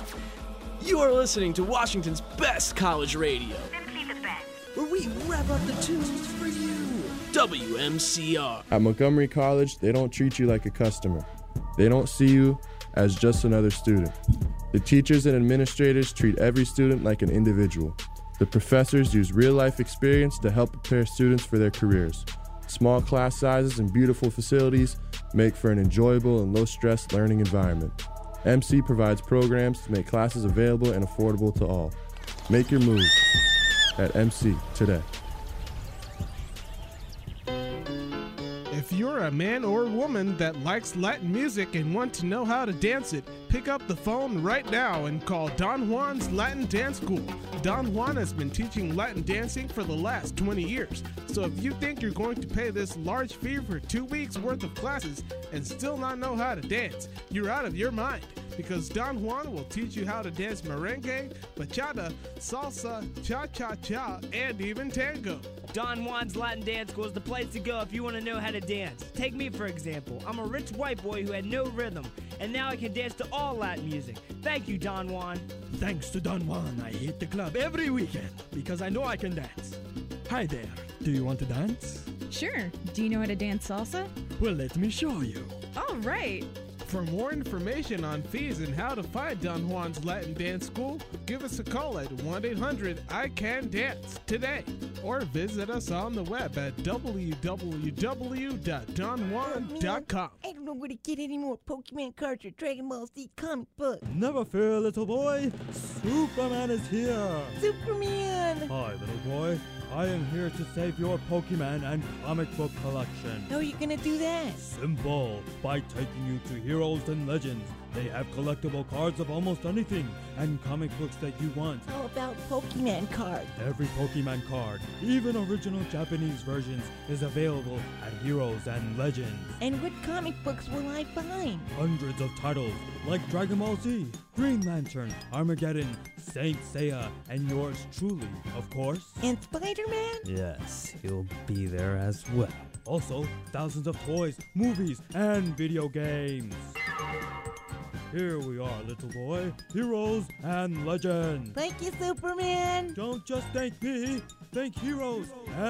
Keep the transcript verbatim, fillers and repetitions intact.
You're listening to Washington's best college radio, Simply the best. where we rev up the tunes for you. W M C R. At Montgomery College, they don't treat you like a customer. They don't see you as just another student. The teachers and administrators treat every student like an individual. The professors use real-life experience to help prepare students for their careers. Small class sizes and beautiful facilities make for an enjoyable and low-stress learning environment. M C provides programs to make classes available and affordable to all. Make your move at M C today. If you're a man or woman that likes Latin music and want to know how to dance it, pick up the phone right now and call Don Juan's Latin Dance School. Don Juan has been teaching Latin dancing for the last twenty years. So if you think you're going to pay this large fee for two weeks worth of classes and still not know how to dance, you're out of your mind. Because Don Juan will teach you how to dance merengue, bachata, salsa, cha-cha-cha, and even tango. Don Juan's Latin Dance School is the place to go if you want to know how to dance. Take me, for example. I'm a rich white boy who had no rhythm, and now I can dance to all Latin music. Thank you, Don Juan. Thanks to Don Juan, I hit the club every weekend because I know I can dance. Hi there. Do you want to dance? Sure. Do you know how to dance salsa? Well, let me show you. All right. For more information on fees and how to find Don Juan's Latin Dance School, give us a call at one eight hundred I can dance today. Or visit us on the web at w w w dot don juan dot com. I don't know where to get any more Pokemon cards or Dragon Ball Z comic books. Never fear, little boy. Superman is here. Superman! Hi, little boy. I am here to save your Pokemon and comic book collection. How are you gonna do that? Simple. By taking you to Heroes and Legends. They have collectible cards of almost anything and comic books that you want. How about Pokemon cards? Every Pokemon card, even original Japanese versions, is available at Heroes and Legends. And what comic books will I find? Hundreds of titles like Dragon Ball Z, Green Lantern, Armageddon, Saint Seiya, and yours truly, of course. And Spider-Man? Yes, he'll be there as well. Also, thousands of toys, movies, and video games. Here we are, little boy. Heroes and Legends. Thank you, Superman. Don't just thank me. Thank Heroes and